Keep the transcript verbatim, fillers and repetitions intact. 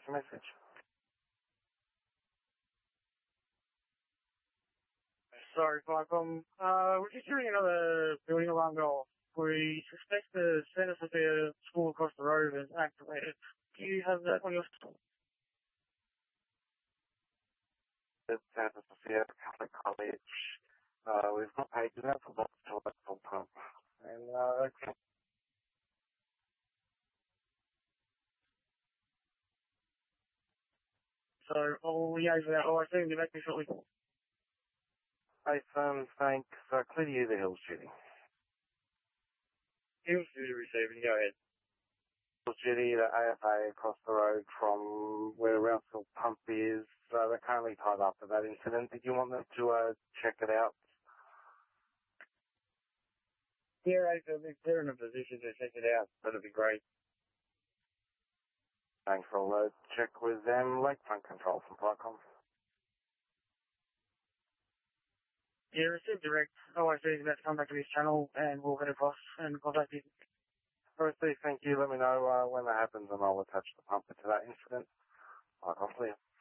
your message. Sorry, Viacom. Uh, we're just hearing another building alarm go off. We suspect the Santa Sophia school across the road is activated. Do you have that on your store? It's Santa Sophia Catholic College. Uh, we've got pages out for box toilet full pump. And, uh, okay. So I'll liaise with that. Oh, I see. Get back to you shortly. Hey, firm, thanks. Uh, clear to you the Hills Jetty. Hills Jetty receiving. Go ahead. Hills Jetty, the A F A across the road from where Rounceville Pump is. Uh, they're currently tied up with that incident. Did you want them to uh, check it out? Yeah, if they're in a position to check it out, that'd be great. Thanks for all that. Check with them. Lakefront Control from Viacom. Yeah, receive direct. O I C is about to come back to this channel and we'll head across and contact you. Firstly, thank you. Let me know uh, when that happens and I'll attach the pumper to that incident. Viacom clear.